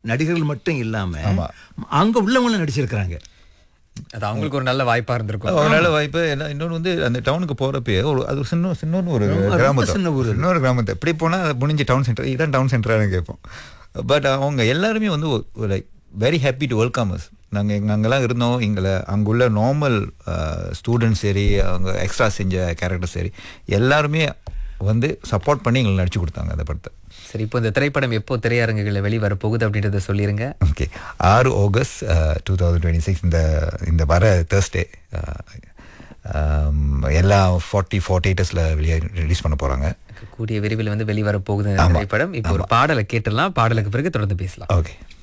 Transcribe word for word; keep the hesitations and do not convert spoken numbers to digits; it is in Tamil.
நடிகர்கள் மட்டும் இல்லாம அங்க உள்ளவங்களும் நடிச்சிருக்கிறாங்க. அது அவங்களுக்கு ஒரு நல்ல வாய்ப்பா இருந்திருக்கும். ஒரு நல்ல வாய்ப்பு. இன்னொன்று வந்து அந்த டவுனுக்கு போறப்பயே ஒரு அது சின்ன சின்ன ஒரு கிராமத்தை சின்ன ஊர் இன்னொரு கிராமத்தை இப்படி போனால் முடிஞ்சு டவுன் சென்டர் இதான் டவுன் சென்டரானு கேட்போம். பட் அவங்க எல்லாருமே வந்து like very happy to welcome as. நாங்கள் எங்கள் அங்கெல்லாம் இருந்தோம். எங்களை அங்குள்ள நார்மல் ஸ்டூடெண்ட்ஸ் சரி, அவங்க எக்ஸ்ட்ரா செஞ்ச கேரக்டர் சரி, எல்லாருமே வந்து சப்போர்ட் பண்ணி எங்களுக்கு நடிச்சு கொடுத்தாங்க அந்த படத்தை. சரி, இப்போ இந்த திரைப்படம் எப்போ திரையரங்குகளில் வெளிவர போகுது அப்படின்றத சொல்லிடுங்க. ஓகே, ஆறு August two thousand twenty six இந்த இந்த வர தேர்ஸ்டே எல்லா ஃபார்ட்டி ஃபோர் தியேட்டர்ஸில் வெளியே ரிலீஸ் பண்ண போகிறாங்க. கூடிய விரைவில் வந்து வெளிவர போகுது திரைப்படம். இப்போ ஒரு பாடலை கேட்டுடலாம். பாடலுக்கு பிறகு தொடர்ந்து பேசலாம். ஓகே.